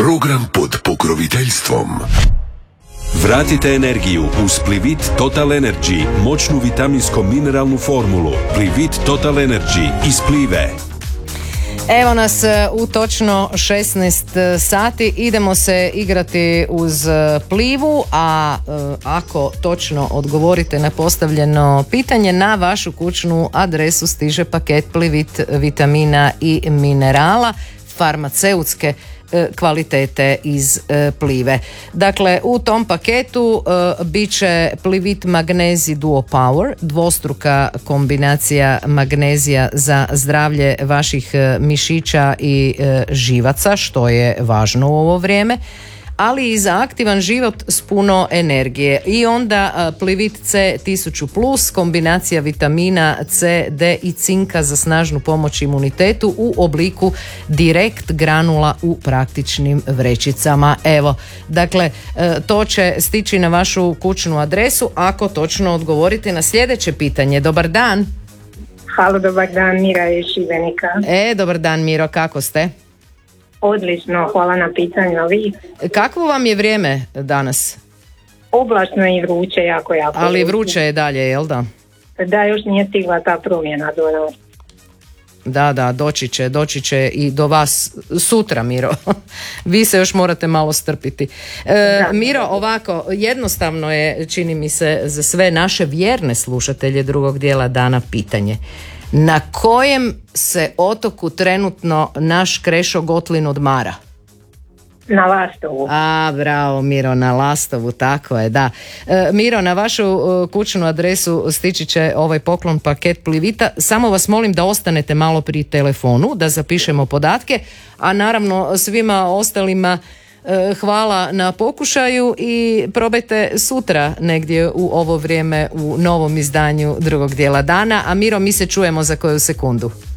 Program pod pokroviteljstvom. Vratite energiju uz Plivit Total Energy, moćnu vitaminsko-mineralnu formulu. Plivit Total Energy iz Plive. Evo nas u točno 16 sati, idemo se igrati uz Plivu, a ako točno odgovorite na postavljeno pitanje, na vašu kućnu adresu stiže paket Plivit vitamina i minerala farmaceutske kvalitete iz Plive. Dakle, u tom paketu bit će Plivit Magnezi Duo Power, dvostruka kombinacija magnezija za zdravlje vaših mišića i živaca, što je važno u ovo vrijeme, ali i za aktivan život s puno energije. I onda Plivit C 1000+, kombinacija vitamina C, D i cinka za snažnu pomoć imunitetu u obliku direkt granula u praktičnim vrećicama. Evo, dakle, to će stići na vašu kućnu adresu ako točno odgovorite na sljedeće pitanje. Dobar dan. Halo, dobar dan, Mira iz Šibenika. Dobar dan, Miro, kako ste? Odlično, hvala na pitanju, a vi? Kakvo vam je vrijeme danas? Oblačno i vruće, jako. Ali vruće je dalje, jel da? Da, još nije stigla ta promjena do nas. Da, doći će i do vas sutra, Miro. Vi se još morate malo strpiti. Miro, ovako, jednostavno je, čini mi se, za sve naše vjerne slušatelje drugog dijela dana pitanje. Na kojem se otoku trenutno naš Krešo Gotlin odmara? Na Lastovu. Bravo, Miro, na Lastovu, tako je, da. Miro, na vašu kućnu adresu stići će ovaj poklon paket Plivita. Samo vas molim da ostanete malo pri telefonu, da zapišemo podatke, a naravno svima ostalima hvala na pokušaju i probajte sutra negdje u ovo vrijeme u novom izdanju drugog dijela dana. A Miro, mi se čujemo za koju sekundu.